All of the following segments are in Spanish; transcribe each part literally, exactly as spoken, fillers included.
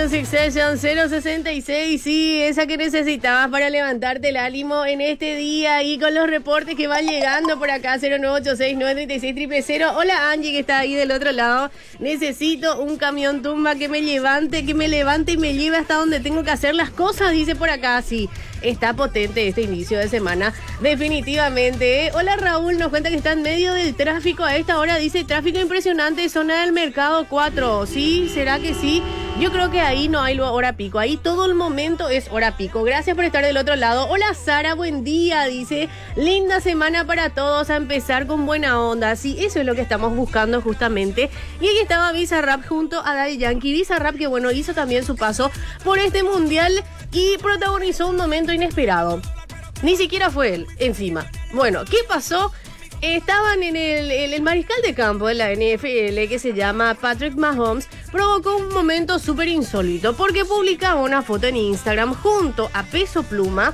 Music Session cero sesenta y seis, sí, esa que necesitabas para levantarte el ánimo en este día y con los reportes que van llegando por acá, cero nueve ocho seis nueve tres seis cero cero cero. Hola Angie, que está ahí del otro lado. Necesito un camión tumba que me levante, que me levante y me lleve hasta donde tengo que hacer las cosas, dice por acá. Sí, está potente este inicio de semana, definitivamente. ¿eh? Hola Raúl, nos cuenta que está en medio del tráfico a esta hora, dice tráfico impresionante, zona del mercado cuatro. ¿Sí? ¿Será que sí? Yo creo que ahí no hay hora pico, ahí todo el momento es hora pico. Gracias por estar del otro lado. Hola Sara, buen día, dice, linda semana para todos, a empezar con buena onda. Sí, eso es lo que estamos buscando justamente. Y aquí estaba Bizarrap junto a Daddy Yankee. Bizarrap que bueno, hizo también su paso por este mundial y protagonizó un momento inesperado. Ni siquiera fue él, encima. Bueno, ¿qué pasó? Estaban en el, el, el mariscal de campo de la N F L, que se llama Patrick Mahomes, provocó un momento súper insólito porque publicaba una foto en Instagram junto a Peso Pluma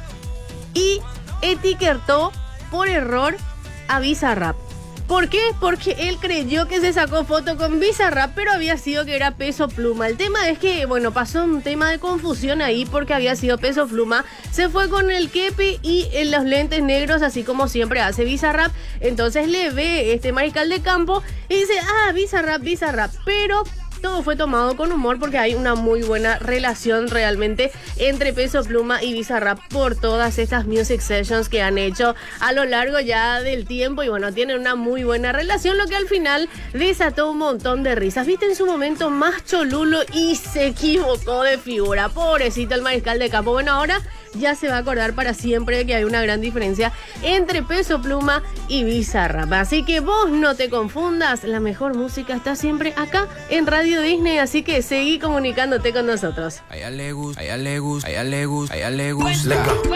y etiquetó por error a Bizarrap. ¿Por qué? Porque él creyó que se sacó foto con Bizarrap, pero había sido que era Peso Pluma. El tema es que, bueno, pasó un tema de confusión ahí porque había sido Peso Pluma. Se fue con el kepi y en los lentes negros, así como siempre hace Bizarrap. Entonces le ve este mariscal de campo y dice, ah, Bizarrap, Bizarrap. Pero todo fue tomado con humor porque hay una muy buena relación realmente entre Peso Pluma y Bizarrap por todas estas music sessions que han hecho a lo largo ya del tiempo. Y bueno, tienen una muy buena relación, lo que al final desató un montón de risas. Viste en su momento más cholulo y se equivocó de figura. Pobrecito el mariscal de campo. Bueno, ahora ya se va a acordar para siempre que hay una gran diferencia entre Peso Pluma y Bizarrap. Así que vos no te confundas, la mejor música está siempre acá en Radio Disney, así que seguí comunicándote con nosotros. A ella le gusta, a ella le gusta, a ella le gusta, a ella le gusta.